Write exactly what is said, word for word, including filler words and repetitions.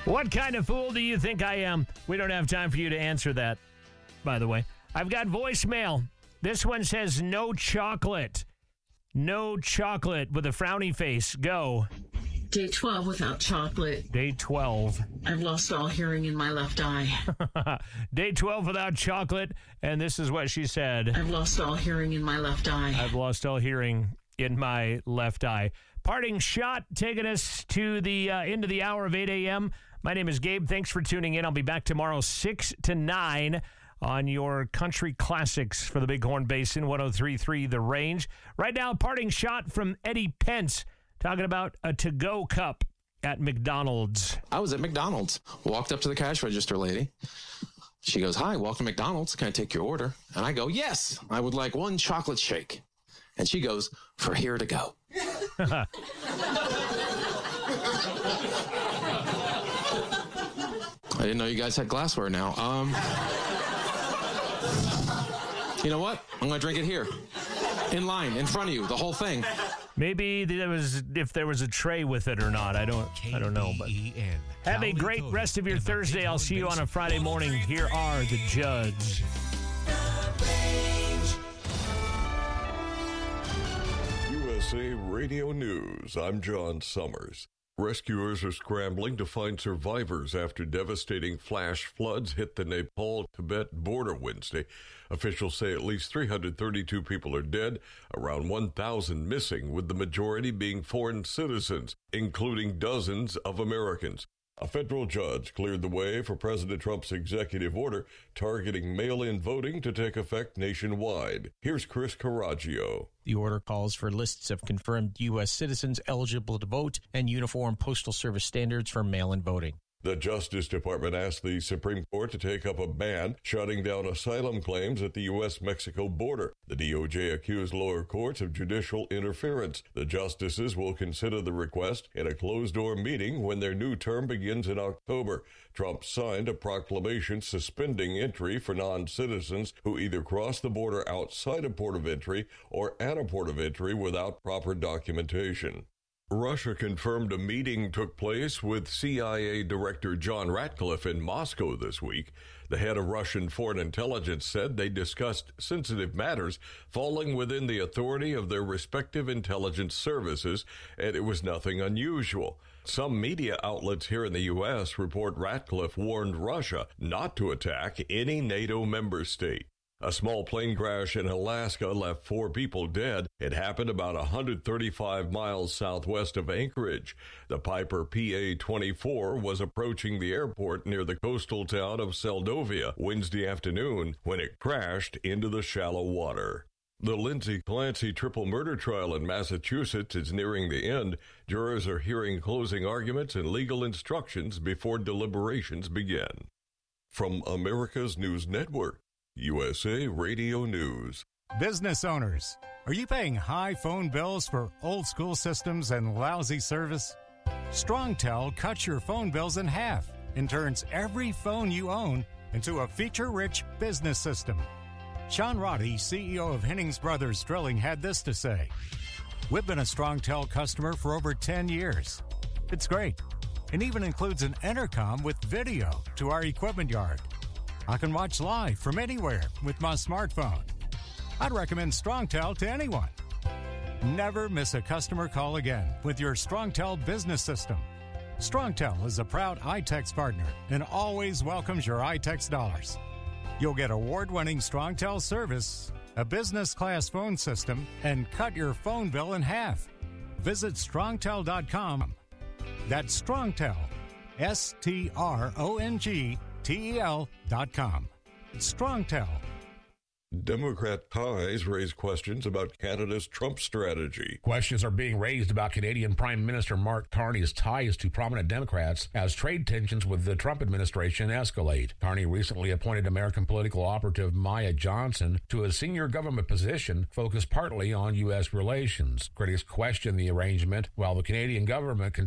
What kind of fool do you think I am? We don't have time for you to answer that, by the way. I've got voicemail. This one says no chocolate. No chocolate with a frowny face. Go. Day twelve without chocolate. Day twelve. I've lost all hearing in my left eye. Day twelve without chocolate, and this is what she said. I've lost all hearing in my left eye. I've lost all hearing in my left eye. Parting shot taking us to the uh, end of the hour of eight a.m. My name is Gabe. Thanks for tuning in. I'll be back tomorrow six to nine on your country classics for the Bighorn Basin, one oh three point three The Range. Right now, parting shot from Eddie Pence talking about a to-go cup at McDonald's. I was at McDonald's, walked up to the cash register lady. She goes, "Hi, welcome to McDonald's. Can I take your order?" And I go, "Yes, I would like one chocolate shake." And she goes, "For here to go." I didn't know you guys had glassware now. Um, you know what? I'm going to drink it here. In line, in front of you, the whole thing. Maybe there was if there was a tray with it or not. I don't I don't know. But have a great rest of your Thursday. I'll see you on a Friday morning. Here are the Judds. U S A Radio News. I'm John Summers. Rescuers are scrambling to find survivors after devastating flash floods hit the Nepal-Tibet border Wednesday. Officials say at least three hundred thirty-two people are dead, around one thousand missing, with the majority being foreign citizens, including dozens of Americans. A federal judge cleared the way for President Trump's executive order targeting mail-in voting to take effect nationwide. Here's Chris Caraggio. The order calls for lists of confirmed U S citizens eligible to vote and uniform Postal Service standards for mail-in voting. The Justice Department asked the Supreme Court to take up a ban shutting down asylum claims at the U S Mexico border. The D O J accused lower courts of judicial interference. The justices will consider the request in a closed-door meeting when their new term begins in October. Trump signed a proclamation suspending entry for non-citizens who either cross the border outside a port of entry or at a port of entry without proper documentation. Russia confirmed a meeting took place with C I A Director John Ratcliffe in Moscow this week. The head of Russian foreign intelligence said they discussed sensitive matters falling within the authority of their respective intelligence services, and it was nothing unusual. Some media outlets here in the U S report Ratcliffe warned Russia not to attack any NATO member state. A small plane crash in Alaska left four people dead. It happened about one hundred thirty-five miles southwest of Anchorage. The Piper P A twenty-four was approaching the airport near the coastal town of Seldovia Wednesday afternoon when it crashed into the shallow water. The Lindsay Clancy triple murder trial in Massachusetts is nearing the end. Jurors are hearing closing arguments and legal instructions before deliberations begin. From America's News Network, U S A Radio News. Business owners, are you paying high phone bills for old school systems and lousy service? StrongTel cuts your phone bills in half and turns every phone you own into a feature-rich business system. Sean Roddy, C E O of Hennings Brothers Drilling, had this to say. We've been a StrongTel customer for over ten years. It's great. It even includes an intercom with video to our equipment yard. I can watch live from anywhere with my smartphone. I'd recommend StrongTel to anyone. Never miss a customer call again with your StrongTel business system. StrongTel is a proud iTex partner and always welcomes your iTex dollars. You'll get award-winning StrongTel service, a business-class phone system, and cut your phone bill in half. Visit strongtel dot com. That's StrongTel, S T R O N G T E L dot com. StrongTel. Democrat ties raise questions about Canada's Trump strategy. Questions are being raised about Canadian Prime Minister Mark Carney's ties to prominent Democrats as trade tensions with the Trump administration escalate. Carney recently appointed American political operative Maya Johnson to a senior government position focused partly on U S relations. Critics question the arrangement, while the Canadian government continues